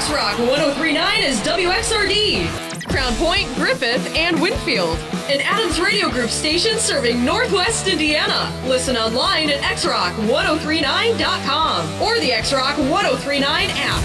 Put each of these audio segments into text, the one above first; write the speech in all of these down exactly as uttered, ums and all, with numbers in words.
X-Rock one oh three point nine is W X R D. Crown Point, Griffith, and Winfield. An Adams Radio Group station serving Northwest Indiana. Listen online at x rock ten thirty-nine dot com or the X-Rock ten thirty-nine app.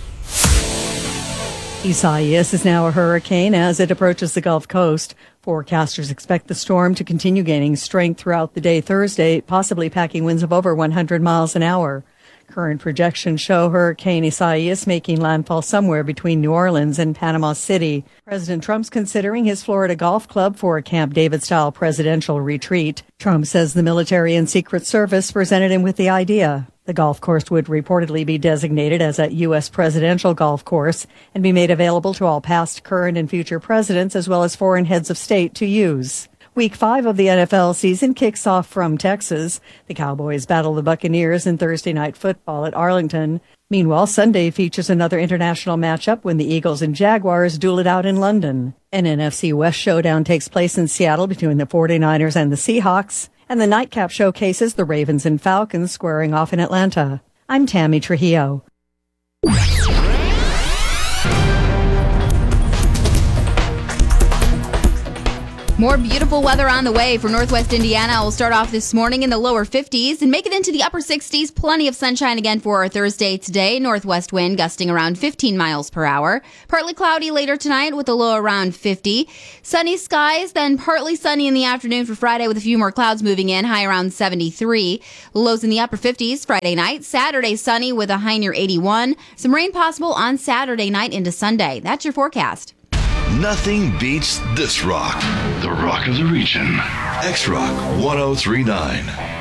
Isaias is now a hurricane as it approaches the Gulf Coast. Forecasters expect the storm to continue gaining strength throughout the day Thursday, possibly packing winds of over one hundred miles an hour. Current projections show Hurricane Isaias making landfall somewhere between New Orleans and Panama City. President Trump's considering his Florida Golf Club for a Camp David-style presidential retreat. Trump says the military and Secret Service presented him with the idea. The golf course would reportedly be designated as a U S presidential golf course and be made available to all past, current, and future presidents as well as foreign heads of state to use. Week five of the N F L season kicks off from Texas. The Cowboys battle the Buccaneers in Thursday Night Football at Arlington. Meanwhile, Sunday features another international matchup when the Eagles and Jaguars duel it out in London. An N F C West showdown takes place in Seattle between the forty-niners and the Seahawks. And the nightcap showcases the Ravens and Falcons squaring off in Atlanta. I'm Tammy Trujillo. More beautiful weather on the way for Northwest Indiana. We'll start off this morning in the lower fifties and make it into the upper sixties. Plenty of sunshine again for our Thursday today. Northwest wind gusting around fifteen miles per hour. Partly cloudy later tonight with a low around fifty. Sunny skies, then partly sunny in the afternoon for Friday with a few more clouds moving in, high around seventy-three. Lows in the upper fifties Friday night. Saturday sunny with a high near eighty-one. Some rain possible on Saturday night into Sunday. That's your forecast. Nothing beats this rock. The rock of the region. X-Rock ten thirty-nine.